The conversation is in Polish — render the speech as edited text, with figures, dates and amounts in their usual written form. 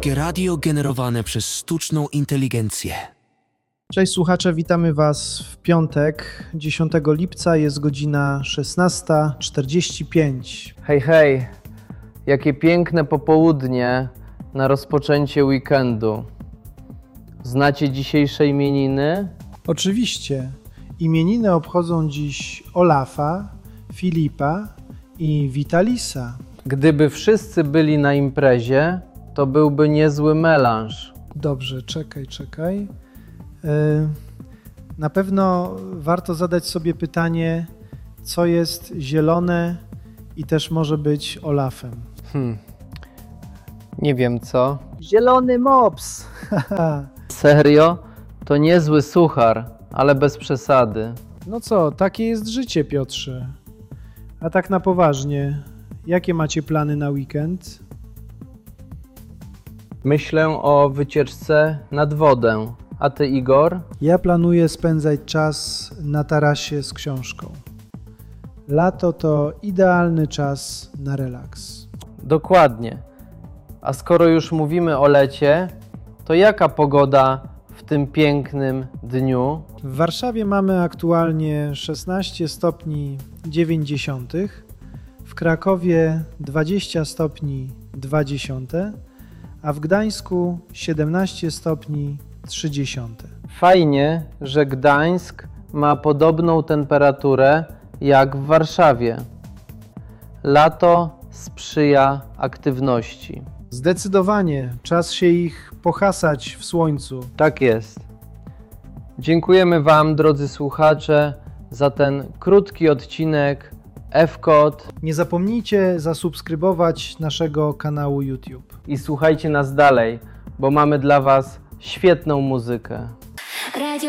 Polskie radio generowane przez sztuczną inteligencję. Cześć słuchacze, witamy Was w piątek, 10 lipca, jest godzina 16:45. Hej, hej, jakie piękne popołudnie na rozpoczęcie weekendu. Znacie dzisiejsze imieniny? Oczywiście, imieniny obchodzą dziś Olafa, Filipa i Witalisa. Gdyby wszyscy byli na imprezie, to byłby niezły melanż. Dobrze, czekaj. Na pewno warto zadać sobie pytanie, co jest zielone i też może być Olafem. Nie wiem co. Zielony mops. Serio? To niezły suchar, ale bez przesady. No co, takie jest życie, Piotrze. A tak na poważnie, jakie macie plany na weekend? Myślę o wycieczce nad wodę. A ty, Igor? Ja planuję spędzać czas na tarasie z książką. Lato to idealny czas na relaks. Dokładnie. A skoro już mówimy o lecie, to jaka pogoda w tym pięknym dniu? W Warszawie mamy aktualnie 16 stopni 90, w Krakowie 20 stopni 20, a w Gdańsku 17 stopni 30. Fajnie, że Gdańsk ma podobną temperaturę jak w Warszawie. Lato sprzyja aktywności. Zdecydowanie czas się ich pohasać w słońcu. Tak jest. Dziękujemy Wam, drodzy słuchacze, za ten krótki odcinek F-Kod Nie zapomnijcie zasubskrybować naszego kanału YouTube. i słuchajcie nas dalej, bo mamy dla Was świetną muzykę. Radio